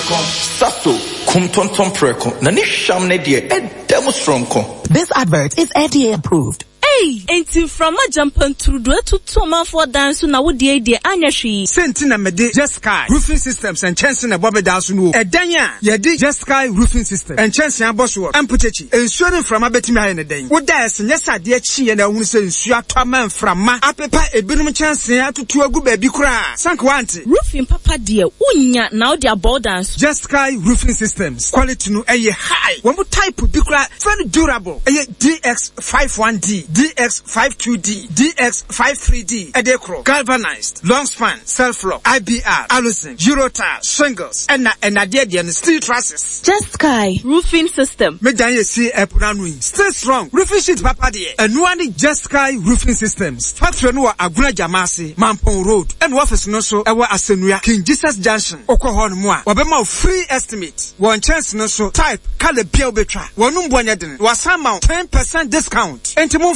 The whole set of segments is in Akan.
preko sato kumtonton preko na ni sham ne de edem stronko. This advert is FDA approved. Hey, ain't from a jump and to do it to Toma for dance na wo de idea anya hwe. Sentina mede Jeskai Roofing Systems and Chanson na bobe dance no. Edanya ye de Jeskai Roofing System and Chanson aboswo ampuchechi. Ensuring from abetimi ha ne den. Wo da esenya de chi ye na hunu se nsu atoma mframa apepa ebinum Chanson atutu agu ba bi kura. Sank wanti. Roofing papa de unya na wo de aboard dance. Jeskai Roofing Systems. Quality no eye high. One type bi kura very durable. Eye DX51D. DX52D, DX53D, Edecro, galvanized, long span, self-lock, IBR, Allison, Eurotile, shingles, and steel trusses. Jeskai Roofing System. Medanye see Epranui. Stay strong. Roofing sheet papa de. And one Jeskai Roofing Systems. Factory no Aguna Jamasi, Mampong Road, and office no so ewa Asenua, King Jesus Junction, Okohon Moa. Wabema free estimate. One chance no so type Kale Biel Betra. Wanum Bwanyaden. Wasama 10% discount. Entimu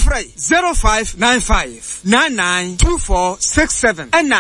0595 992467 and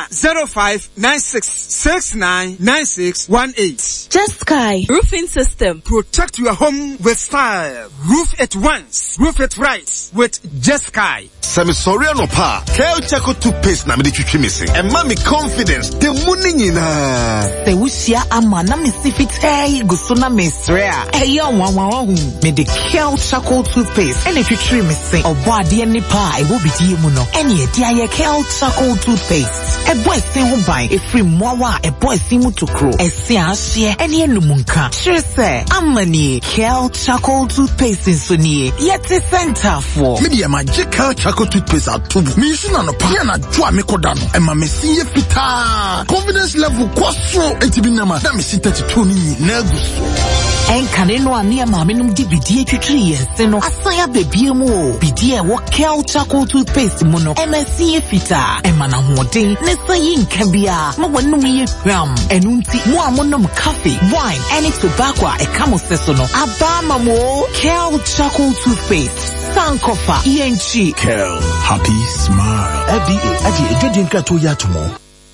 0596699618. Jeskai Roofing System. Protect your home with style. Roof it once, roof it right with Jeskai. Semisoriano pa, Kel Chaco toothpaste na me de missing. And mommy confidence, the money in Se usia ama na misifite gusuna mesrea. Eyo mwa me de Kel Chaco toothpaste. Ene twitwi missing. Obade ni pa e wo bidi mu no. Ene e dia Kel Chaco toothpaste. E boy se ho ban e free mwa e boy se mu tokro. E se ahye ene enumunka. Sure say amani Kel Chaco toothpaste so nie. Yet center for. Media magic Kel Chaco toothpaste atubu. Me suna no pa na dwa me kodano. E ma me siye fita. Confidence level kwaso etibi na ma. Na me si 32 ni na guso. Enkane no ani ama me num di bidie twitwi yense no. Asaya bebie mu o. Bidie wo Kel Chaco toothpaste mu no. MSC fita. E ma na hoden ne sayi nkabia. Ma wonum ye hwam. Enunti mo amonom coffee, wine, any tobacco e kamo seso no. Abama mo Kel Chaco toothpaste. Sankofa ENG. Kel, happy smile. FDA, Edinka to Yatumo.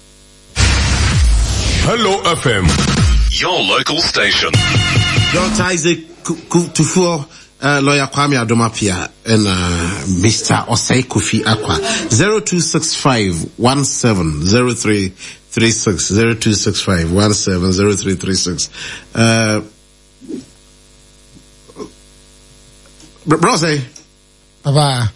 Hello FM, your local station. Dr. Isaac Kutufuo, lawyer Kwame Adomapia, and Mr. Osei Kofi Akwa. 0265-170336. 0265-170336. Brose. Papa.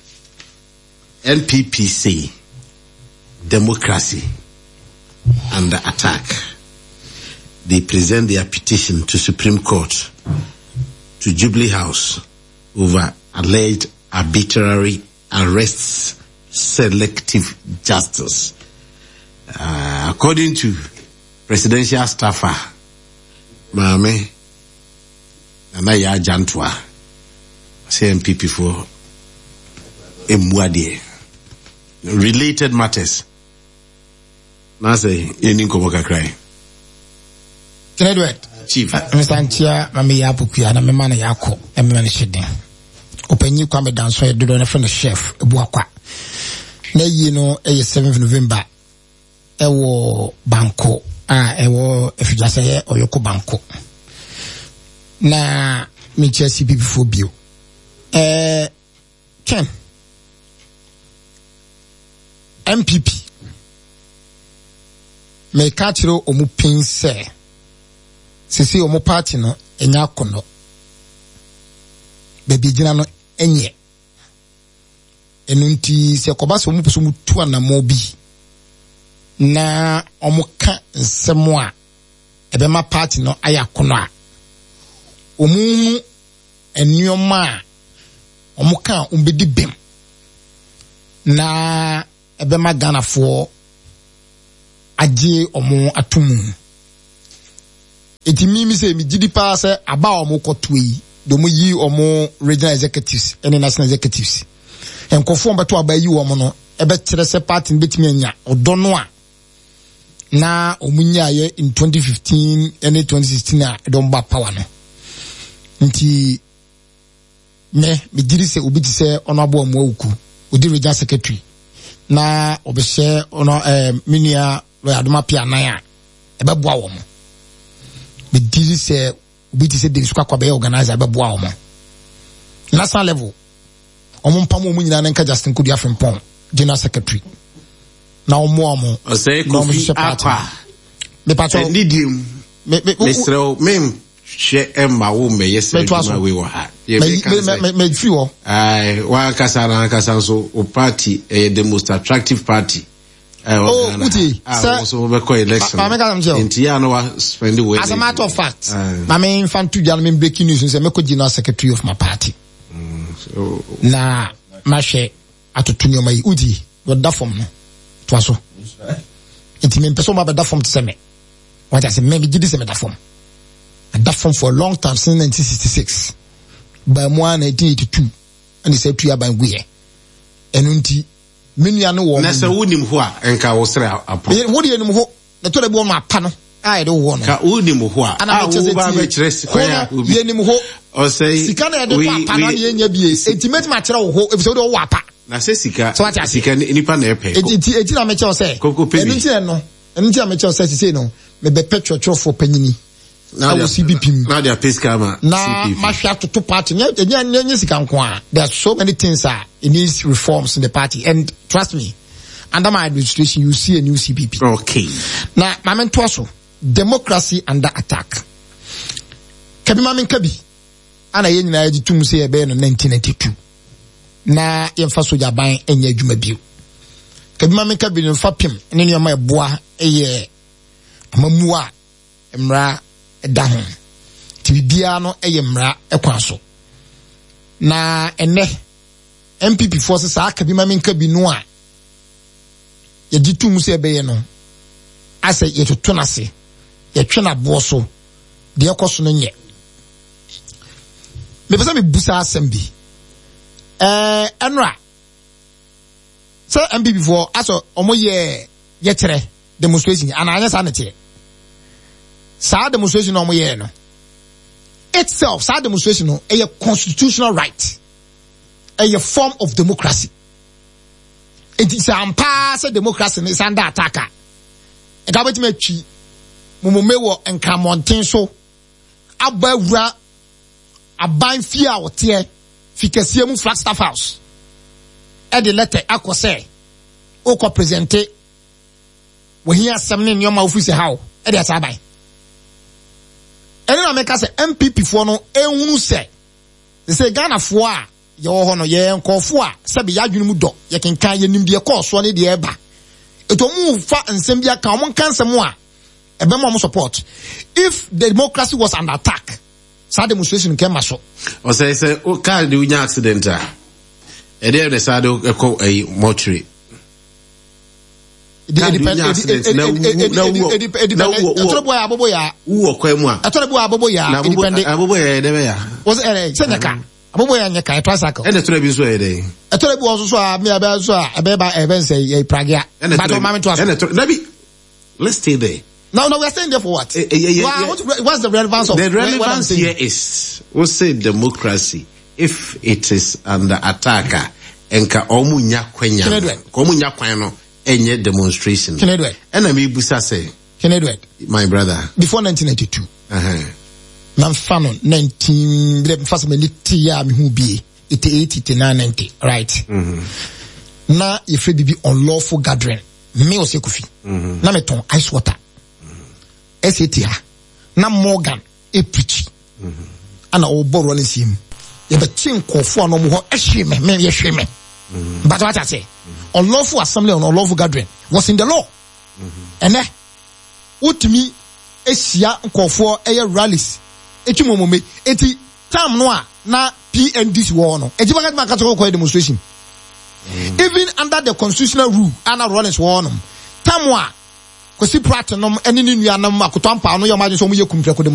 NPPC. Democracy. Under attack. They present their petition to Supreme Court, to Jubilee House, over alleged arbitrary arrests, selective justice. According to presidential staffer, Mame, Anaya Jantwa, CMPP for Emwadie. Related matters. Nase, yeninko waka cry. Edward. Chief. Mr. Antia, Mami Yapukia, and Mamma Yako, and Mamma Shedding. Open you come down so I do not friend the chef, Buakwa. Nay, you know, 7th November, Ewo Banco, Ewo, if you just say, or Yoko Banco. Na, me Chelsea before you. Ken. MPP. Me catchero omu pinse. Sisi omu party no enya kono. Baby jina no enye. Enunti se kobasa omu pusu mutua na mobi. Na omu ka nsemo a ebema party no aya kono a. Omu enyoma a omu ka umbedi bem. Na ebema Ghana for aje omo atumu. Eti mimi se mi jidi pa se aba omo kotui do mo yi omo regional executives and national executives. En kofo mbeto aba yi omo no ebe kire se party betimi anya odono a na omunya ye in 2015 and 2016 a don ba power no. Nti me jidi se obi ti se ono abo omo awuku odi regional secretary na obese ono minia lo Adomapia nan a ebe boa wo mo. Be believe say we say the squad be organizer be boa omo national level omo mpam omo nyina nka Justin Kudia Frimpong general secretary na omo say Kofi Akwa me patcho nidim Mr. Mem she Emma wo me yesterday we were ha me fiwo wa kasa so o party the most attractive party Uti, sir, so we call election. As a matter of fact, my main fan to gentlemen breaking news is a general secretary of my party. Na mashe atutunyo mai Uti, what that form no? Twaso. It mean person ba that form to seme. What I say maybe did this that form. And that form for a long time since 1966. By 1982 and he said to ya by Guye. And unti Minya no wo. Na se wonim ho a enka wo sere apo. Wo de nim ho. Na to de bo ma pa no. Ai de wo no. Ka wonim ho a. Ana wo ba be kire sika obi. Ye nim ho. O say sika na de pa pa na ye nya bie. Intimate ma kire wo ho. E so de wo apa. Na se sika. Sika nipa na epe. Eti na me che o say. Enu nti no. Enu nti na me che o say say no. Me be petro for panyini. Na wo CBP. Na dia pesca ma. Na mahwa to party. Nya sika nko a. There are so many things it needs reforms in the party, and trust me, under my administration you see a new CPP. Okay. Now mamen toaso democracy under attack. Kabi mamen kabi ana ye nyina ye tum se ebe no 1992. Na yemfa soja ban enye adwuma bio. Kabi mamen kabi no fa pim ne ne ma eboa eye amamua emra da ho. Tibia no eye mra ekwan so. Na ene MPP forces aka bi maminka bi no a ye ditu mu se beye no ase ye toto na se ye twe na bo so de ekoso no nye me pesa me busa assembly enra so MPP for aso omo ye tere demonstration ana anya sa na tere sa demonstration omo ye no itself sa demonstration no a constitutional right, a form of democracy. It is a pass democracy is under attack. A government chi mumumewo and Camontin so abawura aban fia wote fikasie mu Flagstaff House. E the letter akose o ko presente we here assemble in your office how e dey asabai. Ene na meka se MPP for no ehunu se say Ghana for a ye ho no ye nkofo a se be yadwunu mu do ye kenkan ye nim de course ne de eba eto mu fa nsem bia kan mo kan nsem a ebe mo support if the democracy was under attack sa demonstration can maso o say o car de unya accident a e dey the side e ko a mortuary let's stay there. No, we're staying there for what? What's the relevance of the relevance here is we say democracy if it is under attack enka omu nya kwanya no enye demonstration. Can I do it? And I mean, Busa say. Can I do it? My brother. Before 1992. Nam fano 19 first me litia me hu bi 88 90 right. Na if we be unlawful gathering me o Kofi. Na me ton ice water. SATA. Na Morgan e preach. Ana o borrow ne sim. Ye be chin kofo no mo ho ehwe me ye hwe me. But what I say, unlawful assembly and unlawful gathering was in the law. And then, what me, Asia nkofo air rallies. Eti momome, eti time noa na PNDC war no. Eti bagat makato ko demonstration. Even under the constitutional rule, Anna Rollins war no. Time wa, kwesi prato no eni ni nua na makoto ampa no yo ma so mo ye kumfre ko